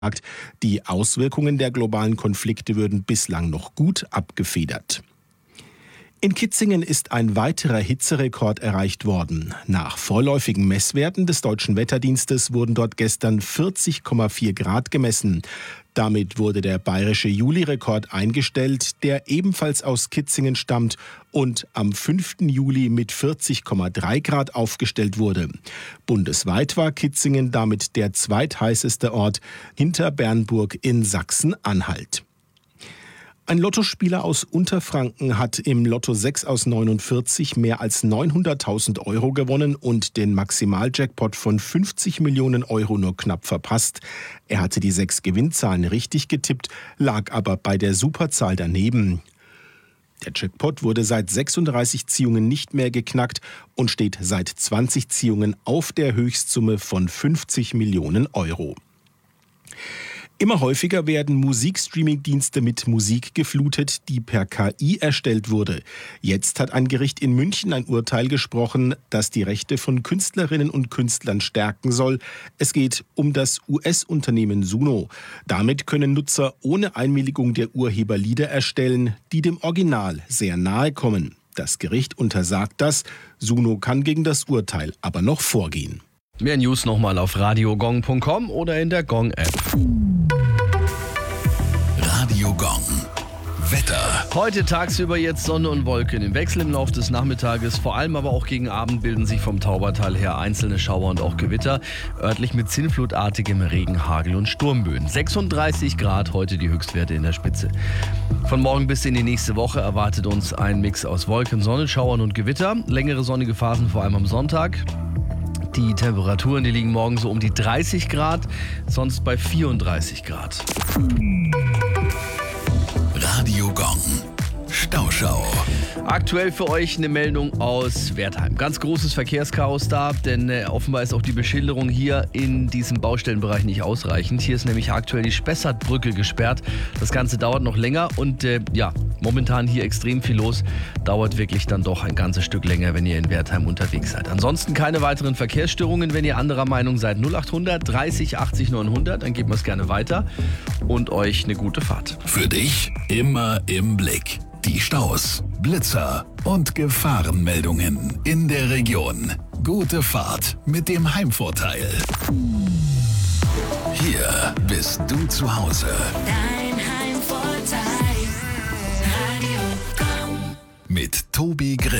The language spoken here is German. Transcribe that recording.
Die Auswirkungen der globalen Konflikte würden bislang noch gut abgefedert. In Kitzingen ist ein weiterer Hitzerekord erreicht worden. Nach vorläufigen Messwerten des Deutschen Wetterdienstes wurden dort gestern 40,4 Grad gemessen. Damit wurde der bayerische Juli-Rekord eingestellt, der ebenfalls aus Kitzingen stammt und am 5. Juli mit 40,3 Grad aufgestellt wurde. Bundesweit war Kitzingen damit der zweitheißeste Ort hinter Bernburg in Sachsen-Anhalt. Ein Lottospieler aus Unterfranken hat im Lotto 6 aus 49 mehr als 900.000 Euro gewonnen und den Maximaljackpot von 50 Millionen Euro nur knapp verpasst. Er hatte die 6 Gewinnzahlen richtig getippt, lag aber bei der Superzahl daneben. Der Jackpot wurde seit 36 Ziehungen nicht mehr geknackt und steht seit 20 Ziehungen auf der Höchstsumme von 50 Millionen Euro. Immer häufiger werden Musikstreaming-Dienste mit Musik geflutet, die per KI erstellt wurde. Jetzt hat ein Gericht in München ein Urteil gesprochen, das die Rechte von Künstlerinnen und Künstlern stärken soll. Es geht um das US-Unternehmen Suno. Damit können Nutzer ohne Einwilligung der Urheber Lieder erstellen, die dem Original sehr nahe kommen. Das Gericht untersagt das. Suno kann gegen das Urteil aber noch vorgehen. Mehr News nochmal auf radiogong.com oder in der Gong-App. Radio Gong. Wetter. Heute tagsüber jetzt Sonne und Wolken. Im Wechsel im Laufe des Nachmittages, vor allem aber auch gegen Abend, bilden sich vom Taubertal her einzelne Schauer und auch Gewitter. Örtlich mit sinnflutartigem Regen, Hagel und Sturmböen. 36 Grad heute die Höchstwerte in der Spitze. Von morgen bis in die nächste Woche erwartet uns ein Mix aus Wolken, Sonne, Schauern und Gewitter. Längere sonnige Phasen vor allem am Sonntag. Die Temperaturen, die liegen morgen so um die 30 Grad, sonst bei 34 Grad. Radio Gong. Stauschau. Aktuell für euch eine Meldung aus Wertheim. Ganz großes Verkehrschaos da, denn offenbar ist auch die Beschilderung hier in diesem Baustellenbereich nicht ausreichend. Hier ist nämlich aktuell die Spessartbrücke gesperrt. Das Ganze dauert noch länger und momentan hier extrem viel los. Dauert wirklich dann doch ein ganzes Stück länger, wenn ihr in Wertheim unterwegs seid. Ansonsten keine weiteren Verkehrsstörungen. Wenn ihr anderer Meinung seid, 0800 30 80 900, dann geben wir es gerne weiter und euch eine gute Fahrt. Für dich immer im Blick. Die Staus, Blitzer und Gefahrenmeldungen in der Region. Gute Fahrt mit dem Heimvorteil. Hier bist du zu Hause. Dein Heimvorteil. Radio Gong. Mit Tobi Grimm.